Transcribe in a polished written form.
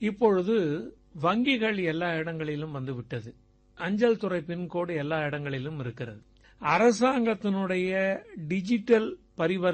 இப்பொழுது வங்கிகள் எல்லா இடங்களிலும் வந்துவிட்டது. அஞ்சல் துறை பின்கோடு எல்லா இடங்களிலும் இருக்கிறது. அரசாங்கத்தினுடைய டிஜிட்டல் பரிவர்த்தனை